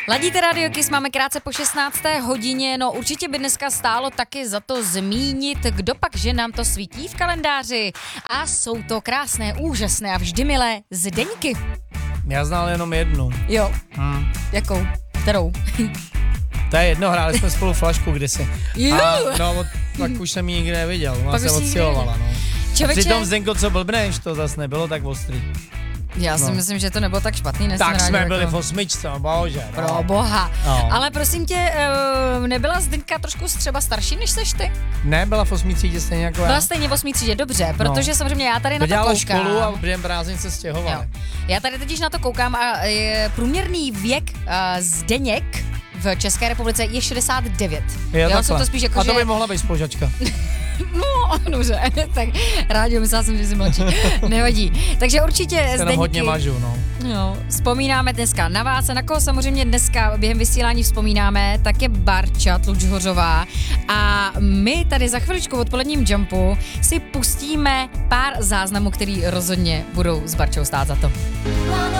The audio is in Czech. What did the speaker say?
Ladíte Radio Kiss, máme krátce po 16. hodině, no určitě by dneska stálo taky za to zmínit, kdo pak, že nám to svítí v kalendáři. A jsou to krásné, úžasné a vždy milé Zdeňky. Já znal jenom jednu. Jo. Jakou? Kterou? To je jedno, hráli jsme spolu flašku kdysi. Jo. Pak už jsem ji nikdy neviděl, ona Pak se už jsi odstěhovala, no. Čověče, Přitom Zdenko, co blbneš, to zase nebylo tak ostrý. já si myslím, že to nebylo tak špatný. Tak jsme rádi, byli jako... v 8, bože. No. Pro boha. No. Ale prosím tě, nebyla Zdeňka trošku třeba starší, než seš ty? Ne, byla v 8 třídě stejně jako já. Byla stejně v 8 třídě, dobře, protože samozřejmě já tady na to dělala koukám. školu a během prázdnin se stěhovala. Jo. Já tady totiž na to koukám a průměrný věk Zdeněk v České republice je 69. Jo, jsou to spíš jako, a to by mohla být spolužačka. No, dobře, tak rádi, myslela jsem, že jsi mladší. Nevadí. Takže určitě Zdeňky. Hodně mažu, no. Jo, vzpomínáme dneska na vás a na koho samozřejmě dneska během vysílání vzpomínáme, tak je Barča Tlučhořová a my tady za chviličku v odpoledním Jumpu si pustíme pár záznamů, který rozhodně budou s Barčou stát za to.